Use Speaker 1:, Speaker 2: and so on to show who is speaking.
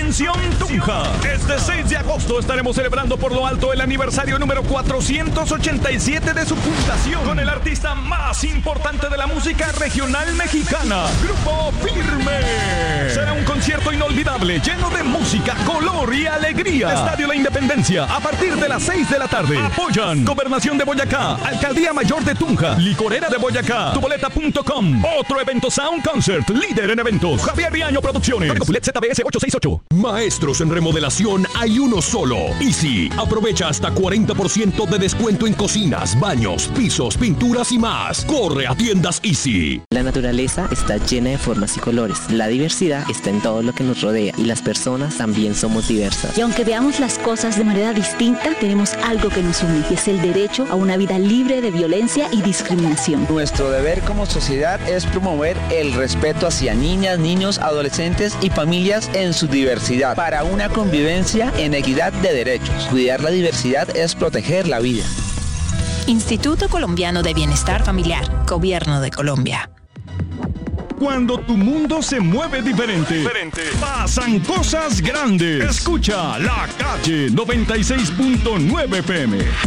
Speaker 1: Atención Tunja. Este 6 de agosto estaremos celebrando por lo alto el aniversario número 487 de su fundación con el artista más importante de la música regional mexicana, Grupo Firme. Será un concierto inolvidable, lleno de música, color y alegría. Estadio La Independencia, a partir de las 6 de la tarde. Apoyan Gobernación de Boyacá, Alcaldía Mayor de Tunja, Licorera de Boyacá, tuboleta.com. Otro evento Sound Concert, líder en eventos, Javier Riaño Producciones. Código Pulet ZBS 868.
Speaker 2: Maestros en remodelación hay uno solo. Easy. Aprovecha hasta 40% de descuento en cocinas, baños, pisos, pinturas y más. Corre a tiendas Easy.
Speaker 3: La naturaleza está llena de formas y colores. La diversidad está en todo lo que nos rodea y las personas también somos diversas.
Speaker 4: Y aunque veamos las cosas de manera distinta, tenemos algo que nos une, y es el derecho a una vida libre de violencia y discriminación.
Speaker 5: Nuestro deber como sociedad es promover el respeto hacia niñas, niños, adolescentes y familias en su diversidad para una convivencia en equidad de derechos. Cuidar la diversidad es proteger la vida.
Speaker 6: Instituto Colombiano de Bienestar Familiar, Gobierno de Colombia.
Speaker 1: Cuando tu mundo se mueve diferente, pasan cosas grandes. Escucha La Calle 96.9 FM.